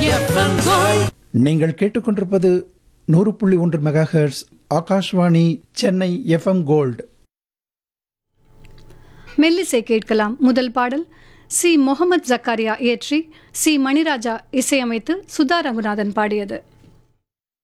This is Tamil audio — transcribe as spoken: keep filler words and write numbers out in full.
FM gold. நீங்கள் கேட்டுக்கொண்டிருப்பது நூறு புள்ளி ஒன்று mega hertz Akashvani Chennai FM gold. மெல்லிசை கேட்கலாம். முதல் பாடல் சி முகமது ஜக்காரியா இயற்றி சி மணிராஜா இசையமைத்து சுதா ரகுநாதன் பாடியது.